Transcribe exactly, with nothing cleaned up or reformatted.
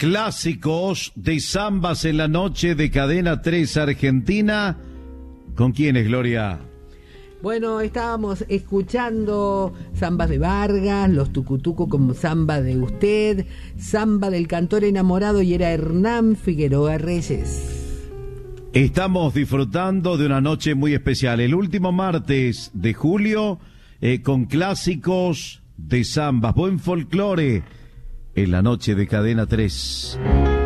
Clásicos de zambas en la noche de Cadena tres Argentina. ¿Con quiénes, Gloria? Bueno, estábamos escuchando zambas de Vargas, los tucutuco como Zamba de Usted, Zamba del Cantor Enamorado, y era Hernán Figueroa Reyes. Estamos disfrutando de una noche muy especial, el último martes de julio, eh, con clásicos de zambas, buen folclore en la noche de Cadena tres.